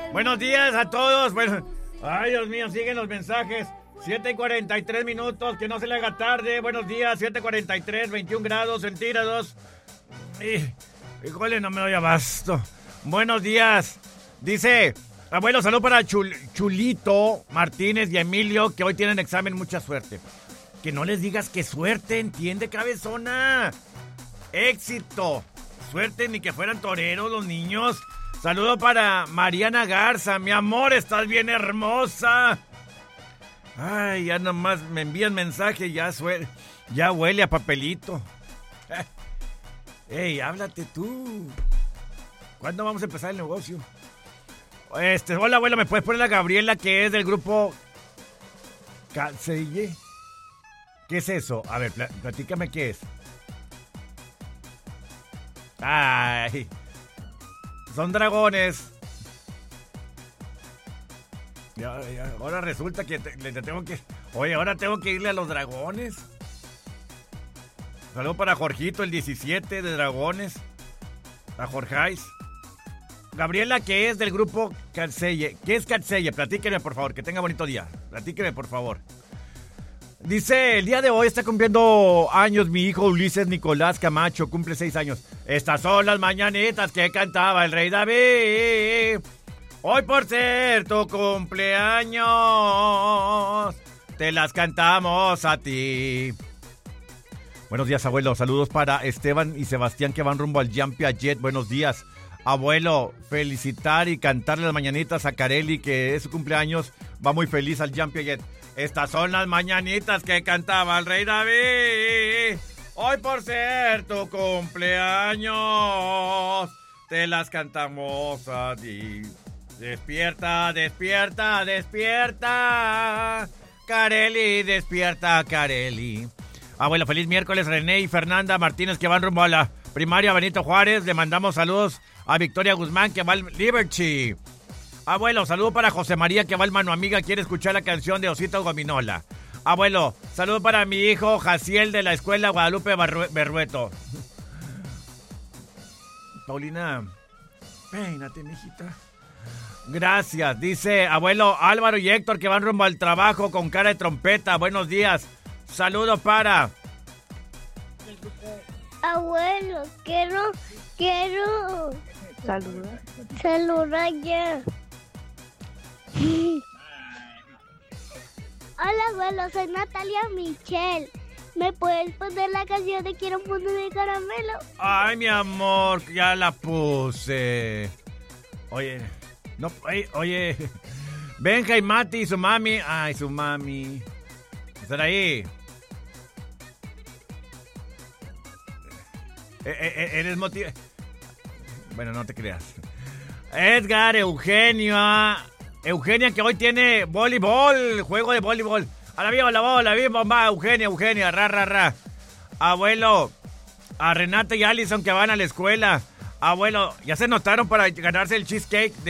Buenos días a todos. Bueno, ay, Dios mío, siguen los mensajes. 7:43 minutos, que no se le haga tarde. Buenos días, 7:43, 21 grados centígrados. Híjole, no me doy abasto. Buenos días. Dice, abuelo, salud para Chulito Martínez y Emilio, que hoy tienen examen. Mucha suerte. Que no les digas que suerte, entiende, cabezona. Éxito. Suerte, ni que fueran toreros los niños. Saludo para Mariana Garza. Mi amor, estás bien hermosa. Ay, ya nomás me envían mensaje, ya huele a papelito. Ey, háblate tú. ¿Cuándo vamos a empezar el negocio? Hola, abuelo, ¿me puedes poner a Gabriela, que es del grupo Cancelle? ¿Qué es eso? A ver, platícame qué es. Ay, son dragones. Ahora resulta que tengo que... Oye, ahora tengo que irle a los dragones. Saludos para Jorgito, el 17 de dragones. A Jorgeis. Gabriela, que es del grupo Cancelle. ¿Qué es Cancelle? Platíqueme, por favor, que tenga bonito día. Platíqueme, por favor. Dice, el día de hoy está cumpliendo años mi hijo Ulises Nicolás Camacho, cumple 6 años. Estas son las mañanitas que cantaba el rey David. Hoy por ser tu cumpleaños, te las cantamos a ti. Buenos días, abuelo. Saludos para Esteban y Sebastián, que van rumbo al Jam Piaget. Buenos días, abuelo. Felicitar y cantarle las mañanitas a Kareli, que es su cumpleaños. Va muy feliz al Jam Piaget. Estas son las mañanitas que cantaba el rey David. Hoy por ser tu cumpleaños, te las cantamos a ti. Despierta, despierta, despierta. Kareli, despierta, Kareli. Abuelo, feliz miércoles. René y Fernanda Martínez, que van rumbo a la primaria Benito Juárez. Le mandamos saludos a Victoria Guzmán, que va al Liberty. Abuelo, saludo para José María, que va al Mano Amiga, quiere escuchar la canción de Osito Gominola. Abuelo, saludo para mi hijo Jaciel, de la escuela Guadalupe Berrueto. Paulina, peínate, mijita. Gracias. Dice, abuelo, Álvaro y Héctor, que van rumbo al trabajo con cara de trompeta. Buenos días. Saludo para... Abuelo, quiero saludar ya. Hola, abuelo, soy Natalia Michelle. ¿Me puedes poner la canción de Quiero un mundo de caramelo? Ay, mi amor, ya la puse. Oye, no, oye. Benja y Mati y su mami. Ay, su mami. ¿Están ahí? Eres motivo. Bueno, no te creas. Edgar, Eugenia, que hoy tiene voleibol, juego de voleibol. A la viva la bola, bomba, Eugenia, ra. Abuelo, a Renata y Allison, que van a la escuela. Abuelo, ya se notaron para ganarse el cheesecake